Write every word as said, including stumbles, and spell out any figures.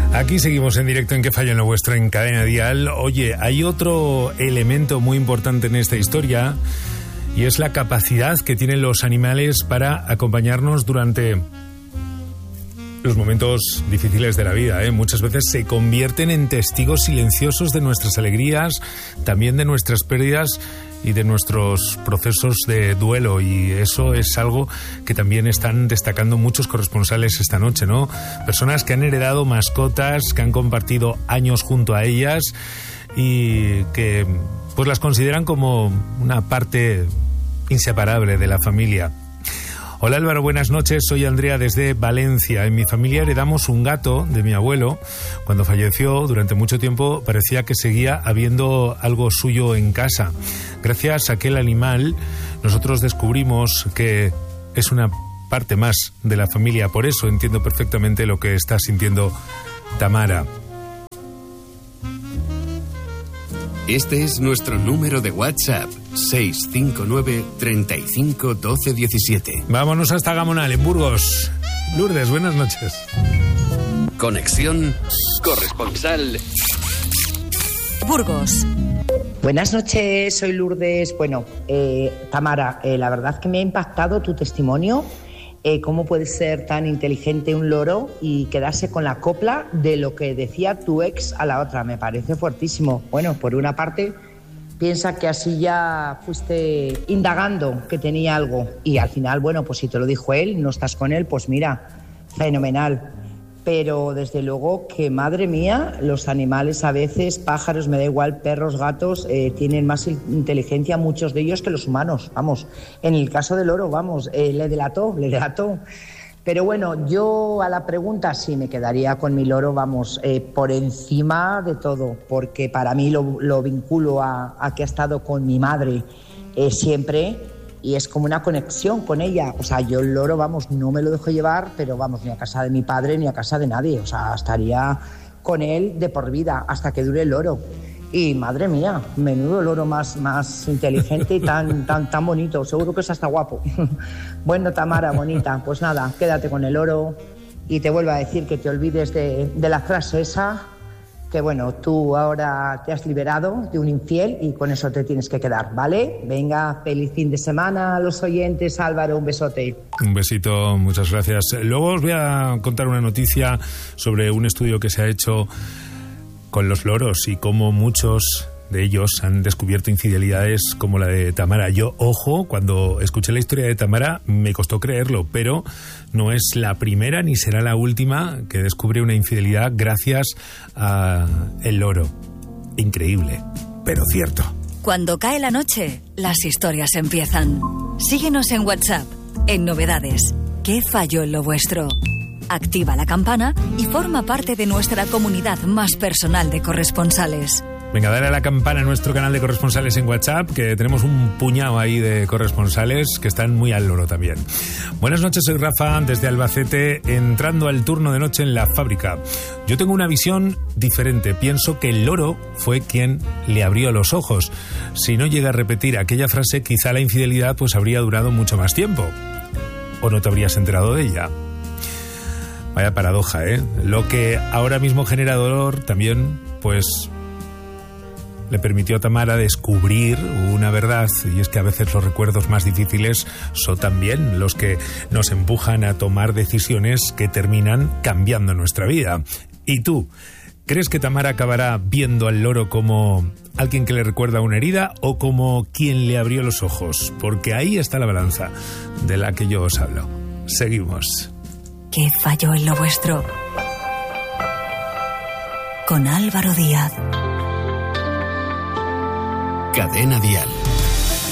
Aquí seguimos en directo en Que Falla en lo Vuestro en Cadena Dial. Oye, hay otro elemento muy importante en esta historia y es la capacidad que tienen los animales para acompañarnos durante los momentos difíciles de la vida, ¿eh? Muchas veces se convierten en testigos silenciosos de nuestras alegrías, también de nuestras pérdidas y de nuestros procesos de duelo, y eso es algo que también están destacando muchos corresponsales esta noche, ¿no? Personas que han heredado mascotas, que han compartido años junto a ellas y que pues las consideran como una parte inseparable de la familia. Hola Álvaro, buenas noches, soy Andrea desde Valencia. En mi familia heredamos un gato de mi abuelo. Cuando falleció, durante mucho tiempo parecía que seguía habiendo algo suyo en casa. Gracias a aquel animal, nosotros descubrimos que es una parte más de la familia. Por eso entiendo perfectamente lo que está sintiendo Tamara. Este es nuestro número de WhatsApp, seis cinco nueve, treinta y cinco, doce diecisiete. Vámonos hasta Gamonal, en Burgos. Lourdes, buenas noches. Conexión corresponsal Burgos. Buenas noches, soy Lourdes. Bueno, eh, Tamara, eh, la verdad es que me ha impactado tu testimonio. Eh, ¿Cómo puede ser tan inteligente un loro y quedarse con la copla de lo que decía tu ex a la otra? Me parece fuertísimo. Bueno, por una parte, piensa que así ya fuiste indagando que tenía algo y al final, bueno, pues si te lo dijo él, no estás con él, pues mira, fenomenal. Pero desde luego que, madre mía, los animales a veces, pájaros, me da igual, perros, gatos, eh, tienen más inteligencia, muchos de ellos, que los humanos. Vamos, en el caso del loro, vamos, eh, le delató, le delató. Pero bueno, yo a la pregunta sí me quedaría con mi loro, vamos, eh, por encima de todo, porque para mí lo, lo vinculo a, a que ha estado con mi madre eh, siempre. Y es como una conexión con ella. O sea, yo el loro, vamos, no me lo dejo llevar, pero vamos, ni a casa de mi padre ni a casa de nadie. O sea, estaría con él de por vida hasta que dure el loro. Y madre mía, menudo loro más, más inteligente y tan, tan, tan bonito. Seguro que es hasta guapo. Bueno, Tamara, bonita, pues nada, quédate con el loro y te vuelvo a decir que te olvides de, de la frase esa, que bueno, tú ahora te has liberado de un infiel y con eso te tienes que quedar, ¿vale? Venga, feliz fin de semana a los oyentes. Álvaro, un besote. Un besito, muchas gracias. Luego os voy a contar una noticia sobre un estudio que se ha hecho con los loros y cómo muchos de ellos han descubierto infidelidades como la de Tamara. Yo, ojo, cuando escuché la historia de Tamara me costó creerlo, pero no es la primera ni será la última que descubre una infidelidad gracias a el loro. Increíble, pero cierto. Cuando cae la noche, las historias empiezan. Síguenos en WhatsApp, en Novedades. ¿Qué falló en lo vuestro? Activa la campana y forma parte de nuestra comunidad más personal de corresponsales. Venga, dale a la campana en nuestro canal de corresponsales en WhatsApp, que tenemos un puñado ahí de corresponsales que están muy al loro también. Buenas noches, soy Rafa, desde Albacete, entrando al turno de noche en la fábrica. Yo tengo una visión diferente. Pienso que el loro fue quien le abrió los ojos. Si no llega a repetir aquella frase, quizá la infidelidad pues habría durado mucho más tiempo. O no te habrías enterado de ella. Vaya paradoja, ¿eh? Lo que ahora mismo genera dolor también, pues le permitió a Tamara descubrir una verdad, y es que a veces los recuerdos más difíciles son también los que nos empujan a tomar decisiones que terminan cambiando nuestra vida. ¿Y tú? ¿Crees que Tamara acabará viendo al loro como alguien que le recuerda una herida o como quien le abrió los ojos? Porque ahí está la balanza de la que yo os hablo. Seguimos. ¿Qué falló en lo vuestro? Con Álvaro Díaz. Cadena Dial.